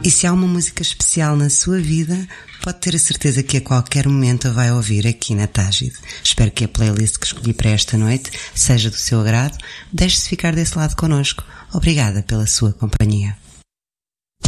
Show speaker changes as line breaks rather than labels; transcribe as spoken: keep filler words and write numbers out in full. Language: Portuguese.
E se há uma música especial na sua vida, pode ter a certeza que a qualquer momento a vai ouvir aqui na Tágide. Espero que a playlist que escolhi para esta noite seja do seu agrado. Deixe-se ficar desse lado connosco. Obrigada pela sua companhia.